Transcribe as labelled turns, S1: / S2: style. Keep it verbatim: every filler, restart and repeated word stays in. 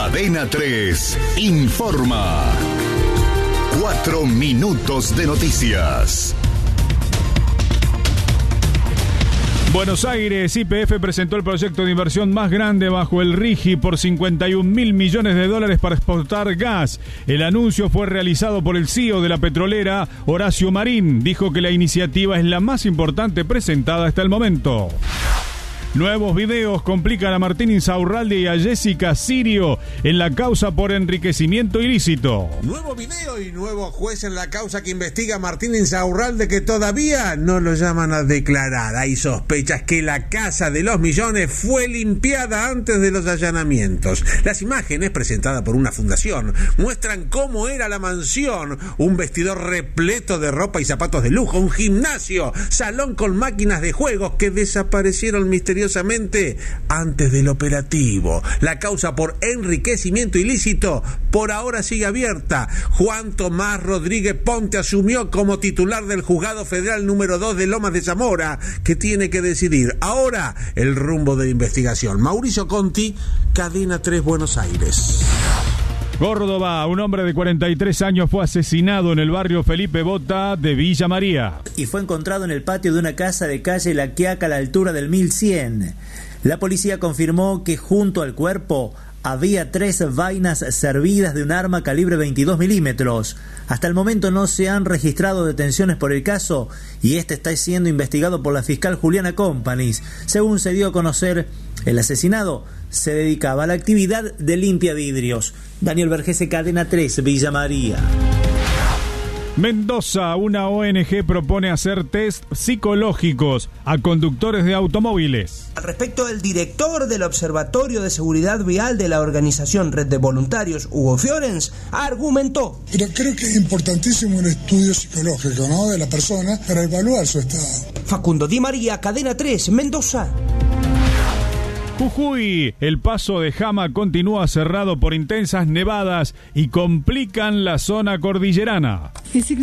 S1: Cadena tres informa. Cuatro minutos de noticias.
S2: Buenos Aires, Y P F presentó el proyecto de inversión más grande bajo el RIGI por cincuenta y un mil millones de dólares para exportar gas. El anuncio fue realizado por el C E O de la petrolera, Horacio Marín. Dijo que la iniciativa es la más importante presentada hasta el momento. Nuevos videos complican a Martín Insaurralde y a Jessica Sirio en la causa por enriquecimiento ilícito.
S3: Nuevo video y nuevo juez en la causa que investiga a Martín Insaurralde, que todavía no lo llaman a declarar. Hay sospechas que la casa de los millones fue limpiada antes de los allanamientos. Las imágenes presentadas por una fundación muestran cómo era la mansión: un vestidor repleto de ropa y zapatos de lujo, un gimnasio, salón con máquinas de juegos que desaparecieron misteriosamente antes del operativo. La causa por enriquecimiento ilícito por ahora sigue abierta. Juan Tomás Rodríguez Ponte asumió como titular del Juzgado Federal número dos de Lomas de Zamora, que tiene que decidir ahora el rumbo de la investigación. Mauricio Conti, Cadena tres, Buenos Aires.
S2: Córdoba, un hombre de cuarenta y tres años fue asesinado en el barrio Felipe Bota de Villa María.
S4: Y fue encontrado en el patio de una casa de calle La Quiaca a la altura del mil cien. La policía confirmó que junto al cuerpo había tres vainas servidas de un arma calibre veintidós milímetros. Hasta el momento no se han registrado detenciones por el caso y este está siendo investigado por la fiscal Juliana Companys. Según se dio a conocer, el asesinado se dedicaba a la actividad de limpia vidrios. Daniel Vergese, Cadena tres, Villa María.
S2: Mendoza, una O N G propone hacer test psicológicos a conductores de automóviles.
S5: Al respecto, el director del Observatorio de Seguridad Vial de la organización Red de Voluntarios, Hugo Fiorens, argumentó.
S6: Pero creo que es importantísimo un estudio psicológico, ¿no?, de la persona para evaluar su estado.
S5: Facundo Di María, Cadena tres, Mendoza.
S2: Jujuy, el paso de Jama continúa cerrado por intensas nevadas y complican la zona cordillerana.